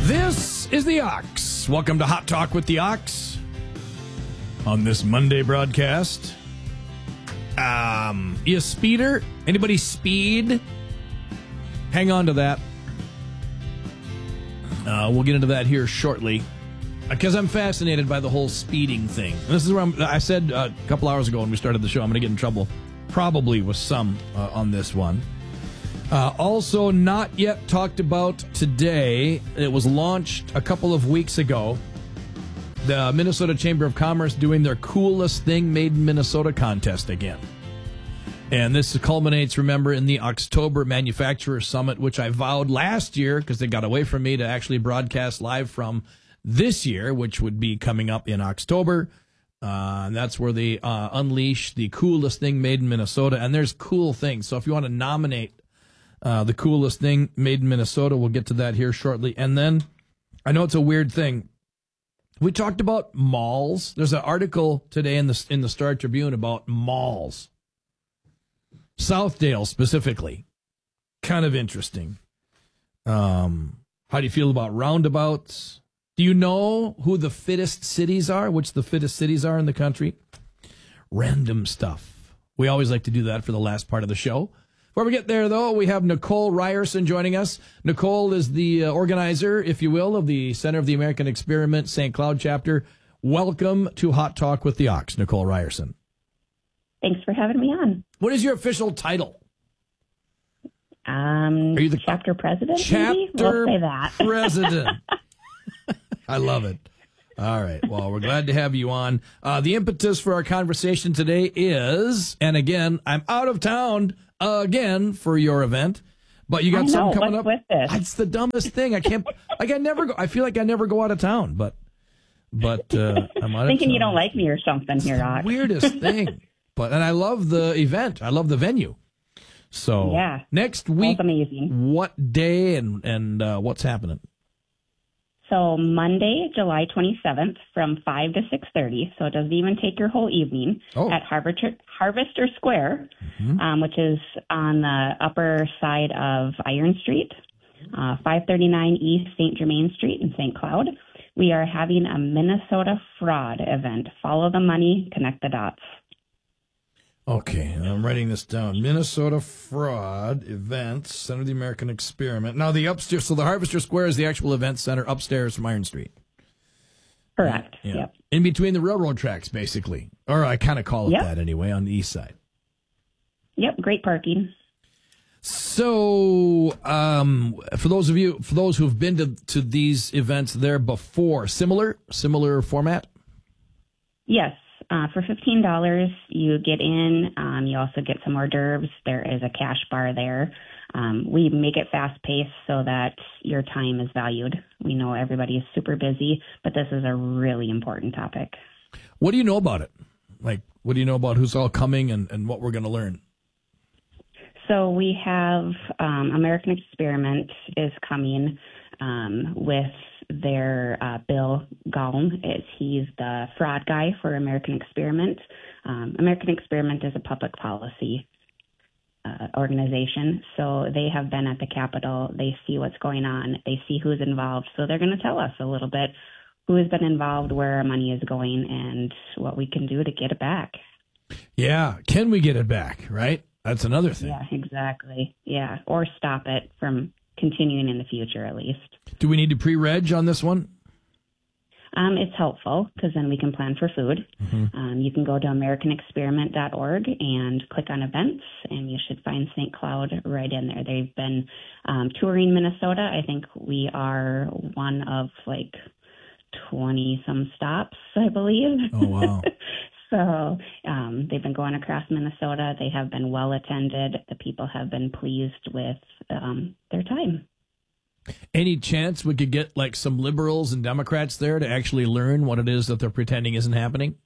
This is the Ox. Welcome to Hot Talk with the Ox on this Monday broadcast. You a speeder? Anybody speed? Hang on to that. We'll get into that here shortly because I'm fascinated by the whole speeding thing. This is where I said a couple hours ago when we started the show, I'm going to get in trouble probably with some on this one. Also not yet talked about today. It was launched a couple of weeks ago. The Minnesota Chamber of Commerce doing their coolest thing made in Minnesota contest again. And this culminates, remember, in the October Manufacturer Summit, which I vowed last year, because they got away from me, to actually broadcast live from this year, which would be coming up in October. And that's where they unleash the coolest thing made in Minnesota. And there's cool things. So if you want to nominate the coolest thing made in Minnesota, we'll get to that here shortly. And then, I know it's a weird thing, we talked about malls. There's an article today in the Star Tribune about malls. Southdale specifically. Kind of interesting. How do you feel about roundabouts? Do you know who the fittest cities are? Which the fittest cities are in the country? Random stuff. We always like to do that for the last part of the show. Before we get there, though, we have Nicole Ryerson joining us. Nicole is the organizer, if you will, of the Center of the American Experiment St. Cloud chapter. Welcome to Hot Talk with the Ox, Nicole Ryerson. Thanks for having me on. What is your official title? Are you the chapter president? Chapter we'll say that. president. I love it. All right. Well, we're glad to have you on. The impetus for our conversation today is, and again, I'm out of town again for your event, but you got something coming up. With this? It's the dumbest thing. I can't. Like I never go. I feel like I never go out of town, but I'm out of thinking town. You don't like me or something here, Ox. Weirdest thing. And I love the event. I love the venue. So yeah, next week, amazing. What day and what's happening? So Monday, July 27th from 5 to 6:30. So it doesn't even take your whole evening at Harvester Square, which is on the upper side of Iron Street, 539 East St. Germain Street in St. Cloud. We are having a Minnesota fraud event. Follow the money, connect the dots. Okay, I'm writing this down. Minnesota Fraud Events, Center of the American Experiment. Now, the upstairs, so the Harvester Square is the actual event center upstairs from Iron Street. Correct. Yeah. Yep. In between the railroad tracks, basically. Or I kind of call it that anyway, on the east side. Yep, great parking. So, for those who've been to these events there before, similar format? Yes. For $15, you get in. You also get some hors d'oeuvres. There is a cash bar there. We make it fast-paced so that your time is valued. We know everybody is super busy, but this is a really important topic. What do you know about it? Like, what do you know about who's all coming and what we're going to learn? So we have American Experiment is coming with their Bill Galm. He's the fraud guy for American Experiment. American Experiment is a public policy organization, so they have been at the Capitol. They see what's going on. They see who's involved, so they're going to tell us a little bit who has been involved, where our money is going, and what we can do to get it back. Yeah, can we get it back, right? That's another thing. Yeah, exactly. Yeah, or stop it from continuing in the future, at least. Do we need to pre-reg on this one? It's helpful because then we can plan for food. Mm-hmm. You can go to AmericanExperiment.org and click on events, and you should find St. Cloud right in there. They've been touring Minnesota. I think we are one of 20-some stops, I believe. Oh, wow. So they've been going across Minnesota. They have been well attended. The people have been pleased with their time. Any chance we could get some liberals and Democrats there to actually learn what it is that they're pretending isn't happening?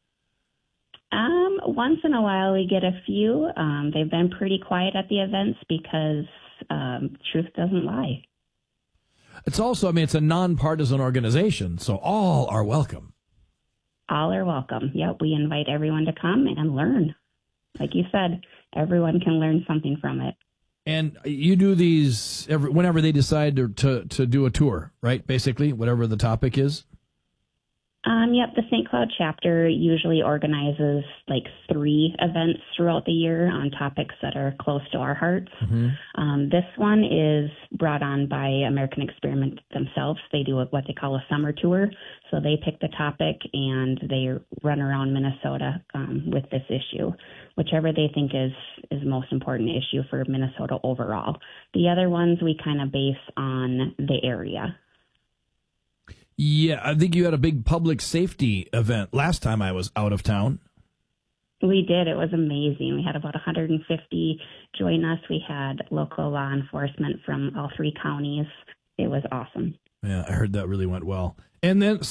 Once in a while we get a few. They've been pretty quiet at the events because truth doesn't lie. It's also, it's a nonpartisan organization, so all are welcome. All are welcome. Yep, we invite everyone to come and learn. Like you said, everyone can learn something from it. And you do these whenever they decide to do a tour, right? Basically, whatever the topic is. Yep, the St. Cloud chapter usually organizes like 3 events throughout the year on topics that are close to our hearts. This one is brought on by American Experiment themselves. They do what they call a summer tour. So they pick the topic and they run around Minnesota with this issue, whichever they think is the most important issue for Minnesota overall. The other ones we kind of base on the area. Yeah, I think you had a big public safety event last time I was out of town. We did. It was amazing. We had about 150 join us. We had local law enforcement from all 3 counties. It was awesome. Yeah, I heard that really went well. And then,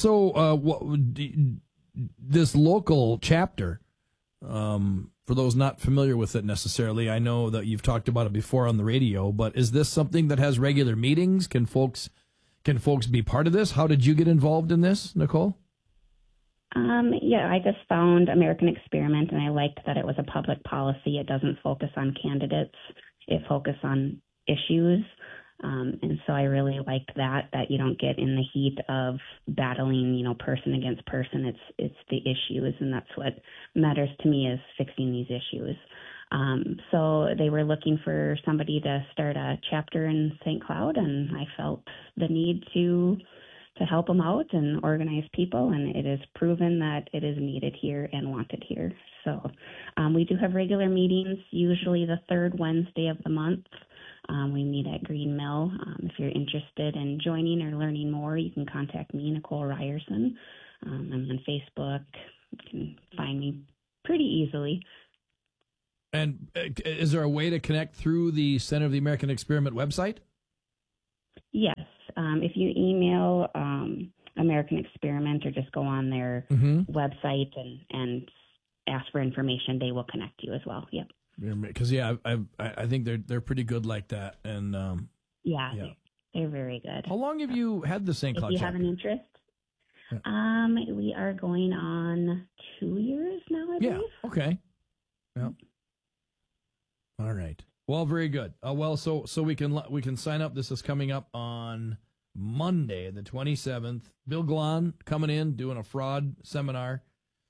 this local chapter, for those not familiar with it necessarily, I know that you've talked about it before on the radio, but is this something that has regular meetings? Can folks be part of this? How did you get involved in this, Nicole? Yeah, I just found American Experiment, and I liked that it was a public policy. It doesn't focus on candidates. It focuses on issues. And so I really liked that you don't get in the heat of battling, person against person. It's the issues, and that's what matters to me is fixing these issues. So they were looking for somebody to start a chapter in St. Cloud, and I felt the need to help them out and organize people, and it is proven that it is needed here and wanted here. So we do have regular meetings, usually the 3rd Wednesday of the month. We meet at Green Mill. If you're interested in joining or learning more, you can contact me, Nicole Ryerson. I'm on Facebook. You can find me pretty easily. And is there a way to connect through the Center of the American Experiment website? Yes. If you email American Experiment or just go on their website and ask for information, they will connect you as well. Yep. Because I think they're pretty good like that, and they're very good. How long have you had the St. Cloud? If you have an interest, we are going on 2 years now, I believe. Yeah. Okay. Yeah. All right. Well, very good. So we can sign up. This is coming up on Monday, the 27th. Bill Glahn coming in, doing a fraud seminar.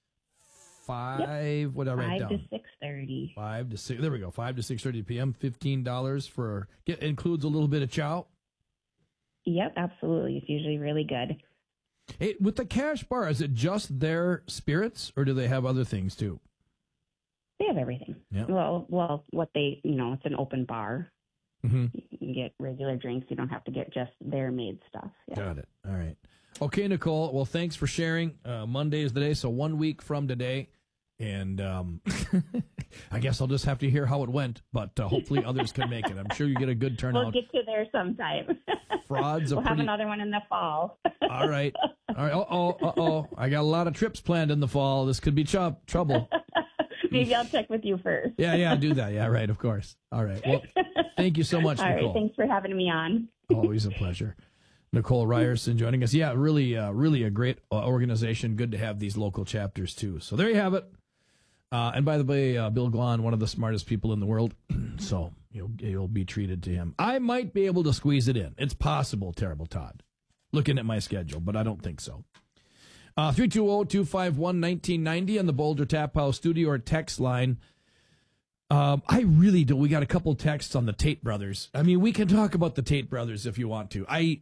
5, what did I write down? 5 to 6:30. 5 to 6. There we go. 5 to 6:30 p.m. $15 includes a little bit of chow. Yep, absolutely. It's usually really good. Hey, with the Cash Bar, is it just their spirits, or do they have other things too? They have everything. Yeah. Well, what they, it's an open bar. You can get regular drinks. You don't have to get just their made stuff. Yeah. Got it. All right. Okay, Nicole. Well, thanks for sharing. Monday is the day, so 1 week from today. And I guess I'll just have to hear how it went, but hopefully others can make it. I'm sure you get a good turnout. We'll get you there sometime. Frauds. We'll have another one in the fall. All right. Uh-oh. I got a lot of trips planned in the fall. This could be trouble. Maybe I'll check with you first. Yeah, do that. Yeah, right, of course. All right. Well, thank you so much, Nicole. Nicole. All right, thanks for having me on. Always a pleasure. Nicole Ryerson joining us. Yeah, really a great organization. Good to have these local chapters, too. So there you have it. And by the way, Bill Glahn, one of the smartest people in the world, so you'll be treated to him. I might be able to squeeze it in. It's possible, Terrible Todd, looking at my schedule, but I don't think so. 320-251-1990 on the Boulder Tap House studio or text line. I really do. We got a couple texts on the Tate brothers. I mean, we can talk about the Tate brothers if you want to.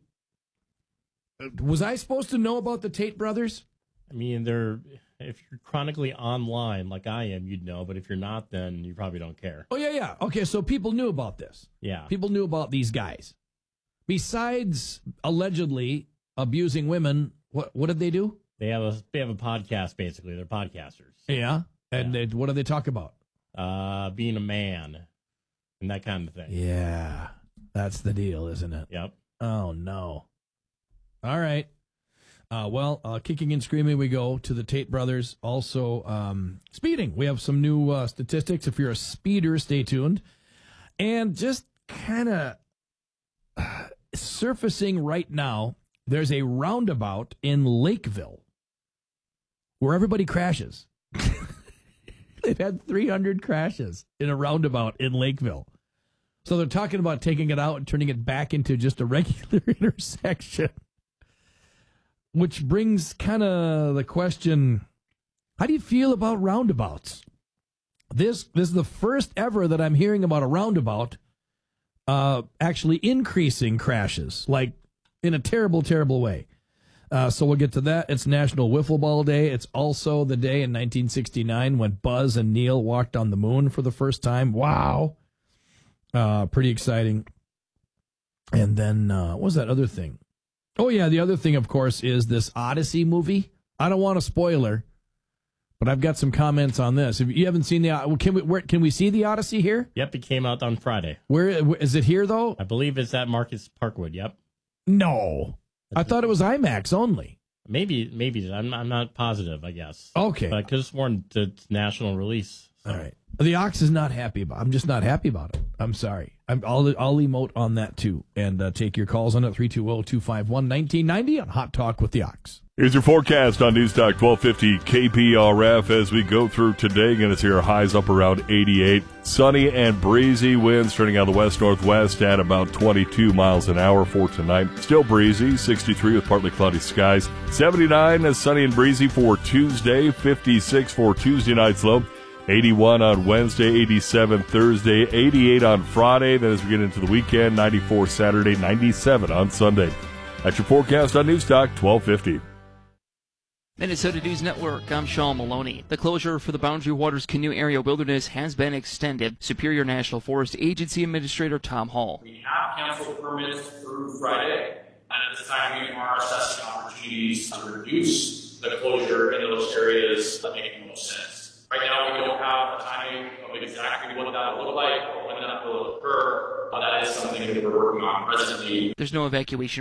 Was I supposed to know about the Tate brothers? I mean, if you're chronically online like I am, you'd know. But if you're not, then you probably don't care. Oh, yeah. Okay, so people knew about this. Yeah. People knew about these guys. Besides allegedly abusing women, what did they do? They have a podcast, basically. They're podcasters. Yeah. And what do they talk about? Being a man and that kind of thing. Yeah. That's the deal, isn't it? Yep. Oh, no. All right. Kicking and screaming we go to the Tate brothers. Also, speeding. We have some new statistics. If you're a speeder, stay tuned. And just kind of surfacing right now, there's a roundabout in Lakeville where everybody crashes. They've had 300 crashes in a roundabout in Lakeville. So they're talking about taking it out and turning it back into just a regular intersection. Which brings kind of the question, how do you feel about roundabouts? This is the first ever that I'm hearing about a roundabout actually increasing crashes, like in a terrible, terrible way. So we'll get to that. It's National Wiffle Ball Day. It's also the day in 1969 when Buzz and Neil walked on the moon for the first time. Wow. Pretty exciting. And then what was that other thing? Oh, yeah, the other thing, of course, is this Odyssey movie. I don't want a spoiler, but I've got some comments on this. If you haven't seen can we see the Odyssey here? Yep, it came out on Friday. Where is it here, though? I believe it's at Marcus Parkwood, yep. No. I thought it was IMAX only. Maybe. I'm not positive, I guess. Okay. But I could have sworn it's national release. So. All right. The Ox is not happy about it. I'm just not happy about it. I'm sorry. I'll emote on that, too, and take your calls on it, 320-251-1990 on Hot Talk with the Ox. Here's your forecast on News Talk 1250 KPRF as we go through today. Going to see our highs up around 88. Sunny and breezy winds turning out of the west-northwest at about 22 miles an hour for tonight. Still breezy, 63 with partly cloudy skies. 79 as sunny and breezy for Tuesday. 56 for Tuesday night's low. 81 on Wednesday, 87 Thursday, 88 on Friday. Then as we get into the weekend, 94 Saturday, 97 on Sunday. That's your forecast on News Talk 1250. Minnesota News Network, I'm Sean Maloney. The closure for the Boundary Waters Canoe Area Wilderness has been extended. Superior National Forest Agency Administrator Tom Hall. We have canceled permits through Friday, and at this time we are assessing opportunities to reduce the closure in those areas that make most sense. Right now we don't have a timing of exactly what that will look like or when that will occur, but that is something that we're working on presently. There's no evacuation